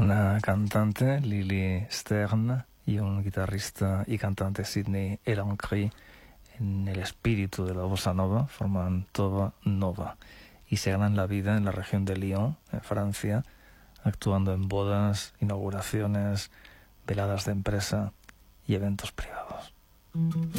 una cantante, Lily Stern, y un guitarrista y cantante, Sidney Elancri, en el espíritu de la bossa nova, forman Tova Nova y se ganan la vida en la región de Lyon, en Francia, actuando en bodas, inauguraciones, veladas de empresa y eventos privados.